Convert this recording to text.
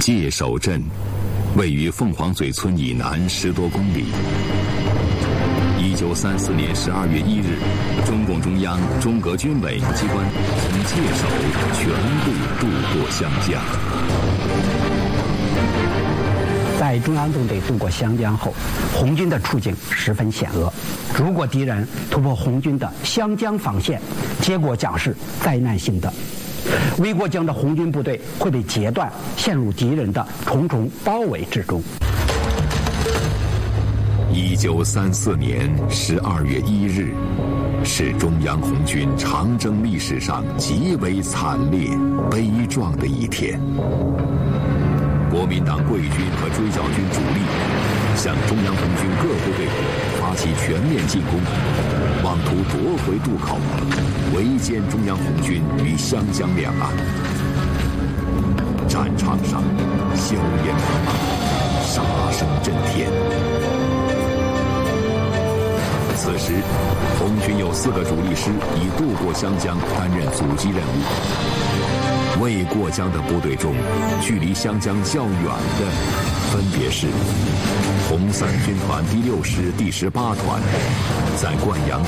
界首镇位于凤凰嘴村以南10多公里。1934年12月1日，中共中央中革军委机关从界首全部渡过湘江。 在中央纵队渡过湘江后，红军的处境十分险恶。如果敌人突破红军的湘江防线，结果将是灾难性的。围过江的红军部队会被截断，陷入敌人的重重包围之中。 1934年12月1日，是中央红军长征历史上极为惨烈、悲壮的一天。国民党桂军和追剿军主力向中央红军各部队发起全面进攻，妄图夺回渡口，围歼中央红军于湘江两岸。战场上硝烟茫茫，杀声震天。此时，红军有4个主力师以渡过湘江担任阻击任务。未过江的部队中，距离湘江较远的分别是红三军团第6师第18团，在灌阳